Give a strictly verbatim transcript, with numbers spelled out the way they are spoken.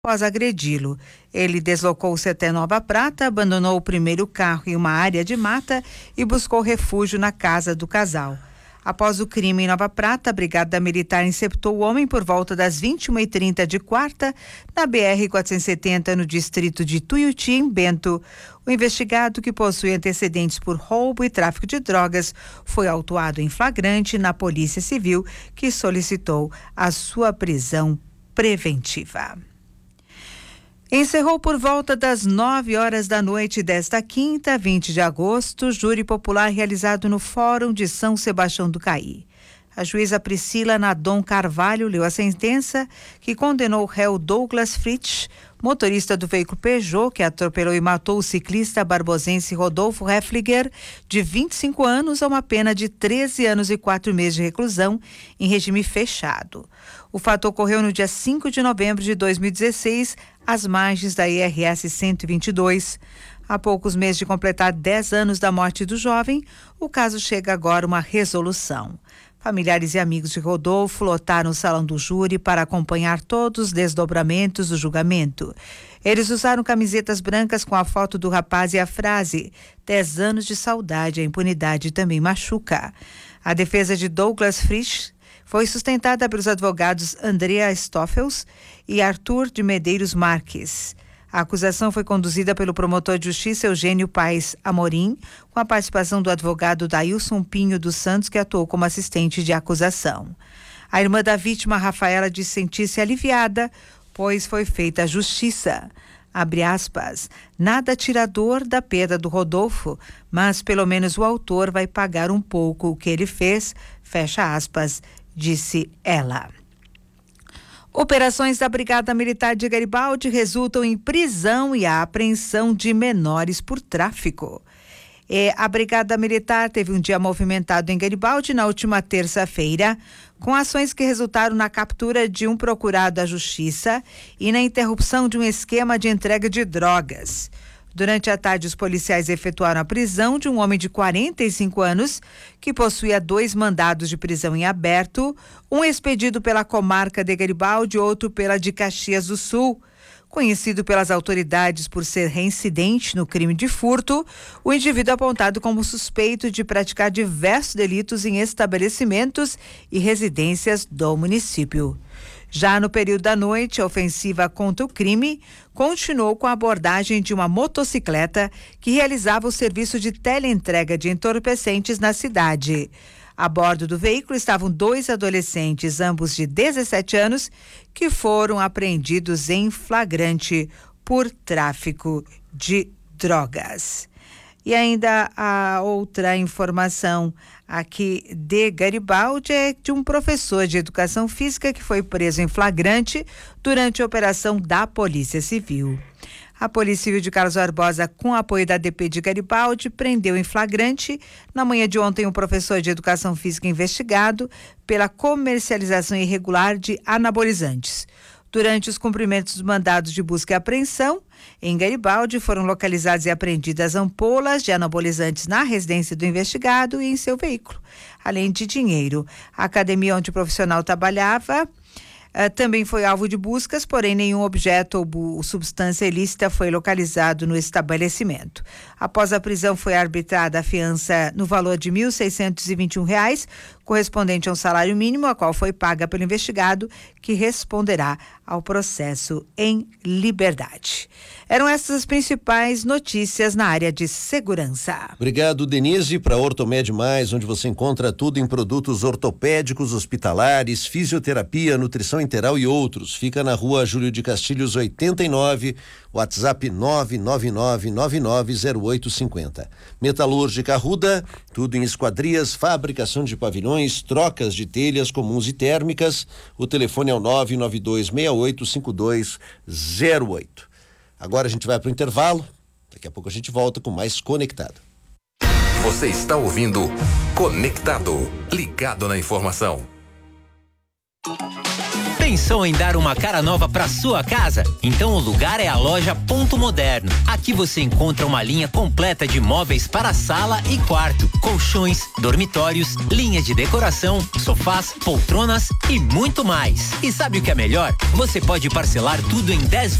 após agredi-lo. Ele deslocou-se até Nova Prata, abandonou o primeiro carro em uma área de mata e buscou refúgio na casa do casal. Após o crime em Nova Prata, a Brigada Militar interceptou o homem por volta das vinte e uma e trinta de quarta, na B R quatrocentos e setenta, no distrito de Tuiuti, em Bento. O investigado, que possui antecedentes por roubo e tráfico de drogas, foi autuado em flagrante na Polícia Civil, que solicitou a sua prisão preventiva. Encerrou por volta das nove horas da noite desta quinta, vinte de agosto, júri popular realizado no Fórum de São Sebastião do Caí. A juíza Priscila Nadon Carvalho leu a sentença que condenou o réu Douglas Fritsch, motorista do veículo Peugeot, que atropelou e matou o ciclista barbosense Rodolfo Heffliger, de vinte e cinco anos, a uma pena de treze anos e quatro meses de reclusão em regime fechado. O fato ocorreu no dia cinco de novembro de dois mil e dezesseis, às margens da I R S cento e vinte e dois. Há poucos meses de completar dez anos da morte do jovem, o caso chega agora a uma resolução. Familiares e amigos de Rodolfo lotaram o salão do júri para acompanhar todos os desdobramentos do julgamento. Eles usaram camisetas brancas com a foto do rapaz e a frase: dez anos de saudade, a impunidade também machuca. A defesa de Douglas Fritsch foi sustentada pelos advogados Andrea Stoffels e Arthur de Medeiros Marques. A acusação foi conduzida pelo promotor de justiça Eugênio Paes Amorim, com a participação do advogado Dailson Pinho dos Santos, que atuou como assistente de acusação. A irmã da vítima, Rafaela, disse sentir-se aliviada, pois foi feita a justiça. Abre aspas, nada tirador da perda do Rodolfo, mas pelo menos o autor vai pagar um pouco o que ele fez, fecha aspas, disse ela. Operações da Brigada Militar de Garibaldi resultam em prisão e apreensão de menores por tráfico. E a Brigada Militar teve um dia movimentado em Garibaldi na última terça-feira, com ações que resultaram na captura de um procurado à Justiça e na interrupção de um esquema de entrega de drogas. Durante a tarde, os policiais efetuaram a prisão de um homem de quarenta e cinco anos que possuía dois mandados de prisão em aberto, um expedido pela comarca de Garibaldi e outro pela de Caxias do Sul. Conhecido pelas autoridades por ser reincidente no crime de furto, o indivíduo é apontado como suspeito de praticar diversos delitos em estabelecimentos e residências do município. Já no período da noite, a ofensiva contra o crime continuou com a abordagem de uma motocicleta que realizava o serviço de teleentrega de entorpecentes na cidade. A bordo do veículo estavam dois adolescentes, ambos de dezessete anos, que foram apreendidos em flagrante por tráfico de drogas. E ainda a outra informação aqui de Garibaldi é de um professor de educação física que foi preso em flagrante durante a operação da Polícia Civil. A Polícia Civil de Carlos Barbosa, com apoio da D P de Garibaldi, prendeu em flagrante, na manhã de ontem, um professor de educação física investigado pela comercialização irregular de anabolizantes. Durante os cumprimentos dos mandados de busca e apreensão, em Garibaldi foram localizadas e apreendidas ampolas de anabolizantes na residência do investigado e em seu veículo, além de dinheiro. A academia onde o profissional trabalhava Uh, também foi alvo de buscas, porém nenhum objeto ou substância ilícita foi localizado no estabelecimento. Após a prisão, foi arbitrada a fiança no valor de mil seiscentos e vinte e um reais, correspondente a um salário mínimo, a qual foi paga pelo investigado, que responderá ao processo em liberdade. Eram essas as principais notícias na área de segurança. Obrigado, Denise. Para Ortomed Mais, onde você encontra tudo em produtos ortopédicos, hospitalares, fisioterapia, nutrição integral e outros. Fica na rua Júlio de Castilhos oitenta e nove, WhatsApp nove nove nove nove nove zero oito cinco zero. Metalúrgica Arruda, tudo em esquadrias, fabricação de pavilhões, trocas de telhas comuns e térmicas. O telefone é o nove nove dois seis oito cinco dois zero oito. Agora a gente vai para o intervalo. Daqui a pouco a gente volta com mais Conectado. Você está ouvindo Conectado, ligado na informação. Pensou em dar uma cara nova para sua casa? Então o lugar é a loja Ponto Moderno. Aqui você encontra uma linha completa de móveis para sala e quarto, colchões, dormitórios, linha de decoração, sofás, poltronas e muito mais. E sabe o que é melhor? Você pode parcelar tudo em dez